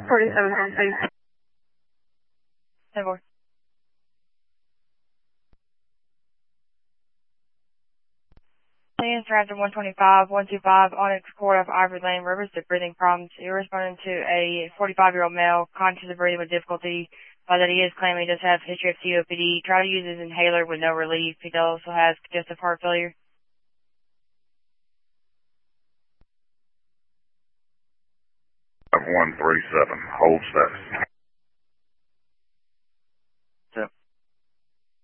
47 pounds, please. 10-4. Plans Raptor 125 Onyx Court of Ivory Lane, registered breathing problems. You're responding to a 45-year-old male conscious of breathing with difficulty, but that he is claiming he does have a history of COPD. Try to use his inhaler with no relief. He also has congestive heart failure. 137, hold status.